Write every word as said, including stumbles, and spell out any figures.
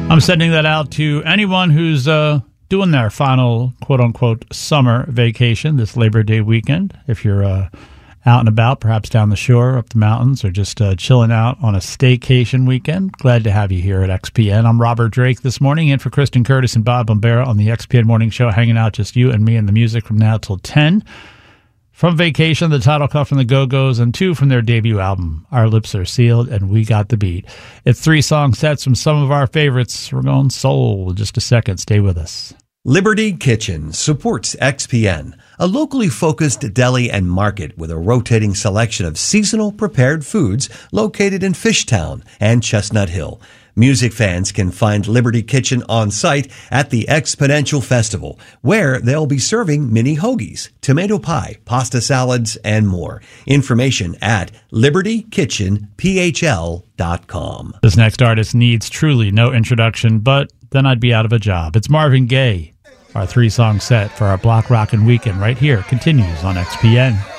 I'm sending that out to anyone who's uh, doing their final quote-unquote summer vacation this Labor Day weekend. If you're uh, out and about, perhaps down the shore, up the mountains, or just uh, chilling out on a staycation weekend, glad to have you here at X P N. I'm Robert Drake this morning, in for Kristen Curtis and Bob Bombera on the X P N Morning Show, hanging out just you and me and the music from now till ten. From Vacation, the title cut from the Go-Go's, and two from their debut album, Our Lips Are Sealed, and We Got the Beat. It's three song sets from some of our favorites. We're going soul in just a second. Stay with us. Liberty Kitchen supports X P N, a locally focused deli and market with a rotating selection of seasonal prepared foods located in Fishtown and Chestnut Hill. Music fans can find Liberty Kitchen on site at the Exponential Festival, where they'll be serving mini hoagies, tomato pie, pasta salads, and more. Information at liberty kitchen p h l dot com. This next artist needs truly no introduction, but then I'd be out of a job. It's Marvin Gaye. Our three-song set for our Block Rockin' Weekend right here continues on X P N.